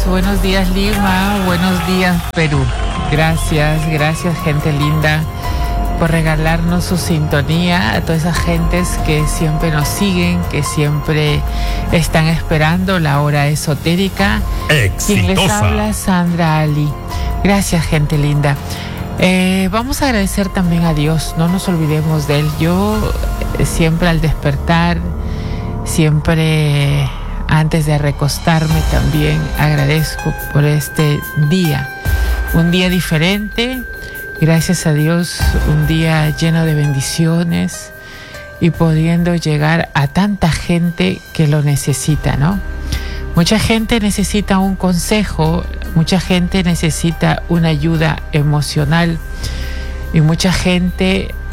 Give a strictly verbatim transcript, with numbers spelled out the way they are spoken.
buenos días Lima, buenos días Perú. Gracias, gracias gente linda por regalarnos su sintonía, a todas esas gentes que siempre nos siguen, que siempre están esperando la hora esotérica. Exitosa. Quien les habla, Sandra Ali. Gracias gente linda. Eh, vamos a agradecer también a Dios, no nos olvidemos de Él. Yo eh, siempre al despertar, siempre antes de recostarme también agradezco por este día, un día diferente, gracias a Dios, un día lleno de bendiciones y pudiendo llegar a tanta gente que lo necesita, ¿no? Mucha gente necesita un consejo, mucha gente necesita una ayuda emocional y mucha gente